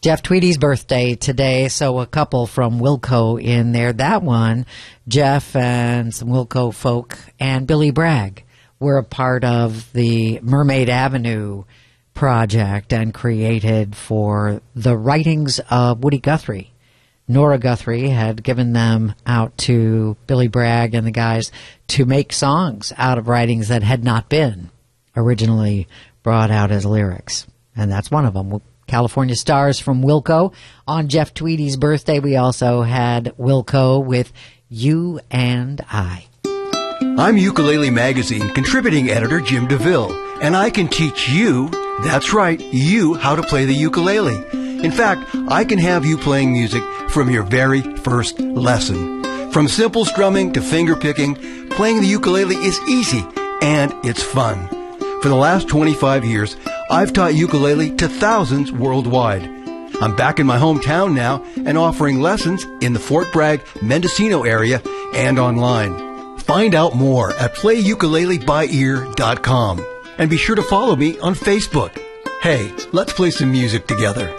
Jeff Tweedy's birthday today, so a couple from Wilco in there. That one, Jeff and some Wilco folk and Billy Bragg were a part of the Mermaid Avenue project and created for the writings of Woody Guthrie. Nora Guthrie had given them out to Billy Bragg and the guys to make songs out of writings that had not been originally brought out as lyrics. And that's one of them. California Stars from Wilco. On Jeff Tweedy's birthday, we also had Wilco with You and I. I'm Ukulele Magazine contributing editor Jim DeVille, and I can teach you, that's right, you, how to play the ukulele. In fact, I can have you playing music from your very first lesson. From simple strumming to finger picking, playing the ukulele is easy, and it's fun. For the last 25 years, I've taught ukulele to thousands worldwide. I'm back in my hometown now and offering lessons in the Fort Bragg, Mendocino area and online. Find out more at playukuleleByEar.com. And be sure to follow me on Facebook. Hey, let's play some music together.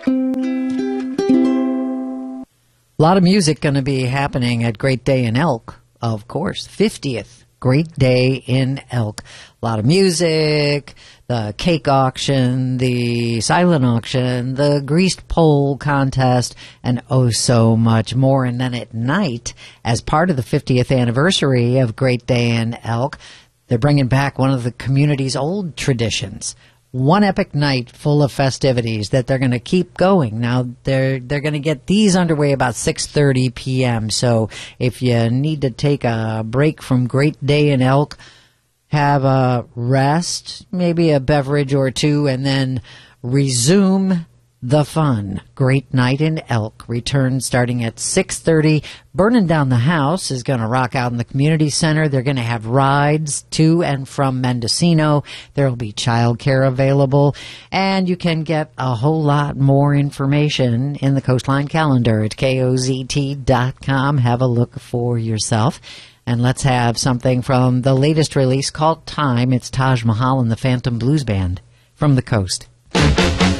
A lot of music going to be happening at Great Day in Elk, of course. 50th Great Day in Elk. A lot of music, the cake auction, the silent auction, the greased pole contest, and oh so much more. And then at night, as part of the 50th anniversary of Great Day in Elk, they're bringing back one of the community's old traditions. One epic night full of festivities that they're going to keep going. Now, they're going to get these underway about 6:30 p.m. So if you need to take a break from Great Day in Elk, have a rest, maybe a beverage or two, and then resume the fun. Great Night in Elk returns starting at 6:30. Burning Down the House is going to rock out in the community center. They're going to have rides to and from Mendocino. There will be childcare available, and you can get a whole lot more information in the Coastline calendar at kozt.com. Have a look for yourself. And let's have something from the latest release called Time. It's Taj Mahal and the Phantom Blues Band from the Coast.